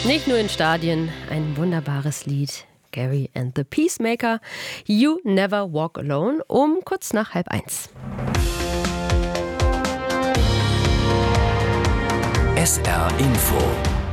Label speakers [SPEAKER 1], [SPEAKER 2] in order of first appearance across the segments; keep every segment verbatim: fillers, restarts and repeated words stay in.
[SPEAKER 1] Nicht nur in Stadien, ein wunderbares Lied. Gary and the Peacemaker, You Never Walk Alone, um kurz nach halb eins.
[SPEAKER 2] S R Info.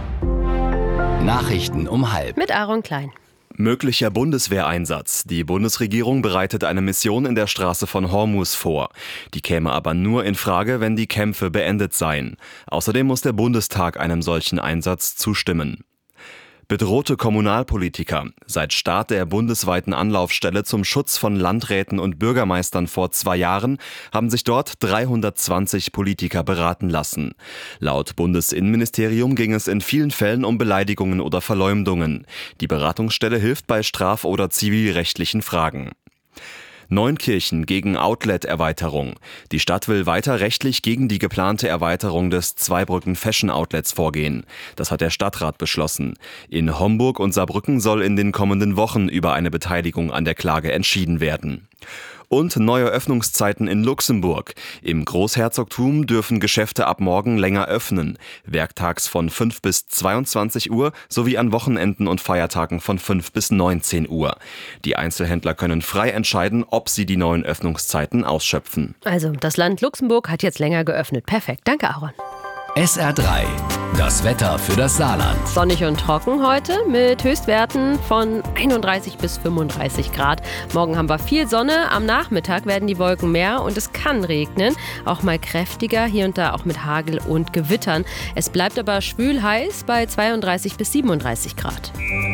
[SPEAKER 2] Nachrichten um halb.
[SPEAKER 1] Mit Aaron Klein.
[SPEAKER 3] Möglicher Bundeswehreinsatz. Die Bundesregierung bereitet eine Mission in der Straße von Hormuz vor. Die käme aber nur in Frage, wenn die Kämpfe beendet seien. Außerdem muss der Bundestag einem solchen Einsatz zustimmen. Bedrohte Kommunalpolitiker. Seit Start der bundesweiten Anlaufstelle zum Schutz von Landräten und Bürgermeistern vor zwei Jahren haben sich dort dreihundertzwanzig Politiker beraten lassen. Laut Bundesinnenministerium ging es in vielen Fällen um Beleidigungen oder Verleumdungen. Die Beratungsstelle hilft bei straf- oder zivilrechtlichen Fragen. Neunkirchen gegen Outlet-Erweiterung. Die Stadt will weiter rechtlich gegen die geplante Erweiterung des Zweibrücken Fashion Outlets vorgehen. Das hat der Stadtrat beschlossen. In Homburg und Saarbrücken soll in den kommenden Wochen über eine Beteiligung an der Klage entschieden werden. Und neue Öffnungszeiten in Luxemburg. Im Großherzogtum dürfen Geschäfte ab morgen länger öffnen. Werktags von fünf bis zweiundzwanzig Uhr sowie an Wochenenden und Feiertagen von fünf bis neunzehn Uhr. Die Einzelhändler können frei entscheiden, ob sie die neuen Öffnungszeiten ausschöpfen.
[SPEAKER 1] Also, das Land Luxemburg hat jetzt länger geöffnet. Perfekt. Danke, Aaron.
[SPEAKER 2] S R drei. Das Wetter für das Saarland.
[SPEAKER 1] Sonnig und trocken heute mit Höchstwerten von einunddreißig bis fünfunddreißig Grad. Morgen haben wir viel Sonne, am Nachmittag werden die Wolken mehr und es kann regnen. Auch mal kräftiger, hier und da auch mit Hagel und Gewittern. Es bleibt aber schwül heiß bei zweiunddreißig bis siebenunddreißig Grad.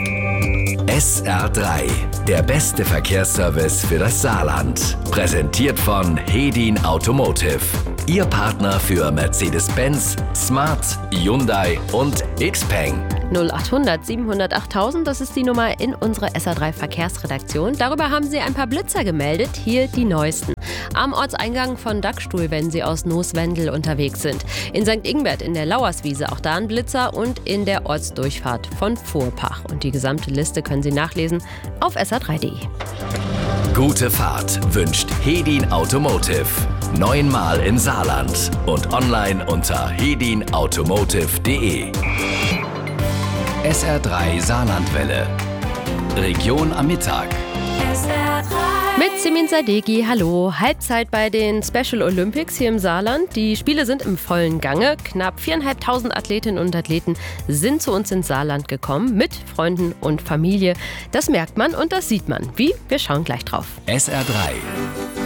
[SPEAKER 2] S R drei. Der beste Verkehrsservice für das Saarland. Präsentiert von Hedin Automotive. Ihr Partner für Mercedes-Benz, Smart, Hyundai und Xpeng.
[SPEAKER 1] null achthundert siebenhundertacht tausend, das ist die Nummer in unserer S R drei Verkehrsredaktion. Darüber haben Sie ein paar Blitzer gemeldet. Hier die neuesten. Am Ortseingang von Dackstuhl, wenn Sie aus Nooswendel unterwegs sind. In Sankt Ingbert in der Lauerswiese, auch da ein Blitzer. Und in der Ortsdurchfahrt von Vorpach. Und die gesamte Liste können Sie nachlesen auf s r drei punkt d e.
[SPEAKER 2] Gute Fahrt wünscht Hedin Automotive. Neunmal im Saarland und online unter hedin automotive punkt d e. S R drei Saarlandwelle. Region am Mittag.
[SPEAKER 1] S R drei. Mit Simin Sadeghi, hallo. Halbzeit bei den Special Olympics hier im Saarland. Die Spiele sind im vollen Gange. Knapp viertausendfünfhundert Athletinnen und Athleten sind zu uns ins Saarland gekommen, mit Freunden und Familie. Das merkt man und das sieht man. Wie? Wir schauen gleich drauf.
[SPEAKER 2] S R drei.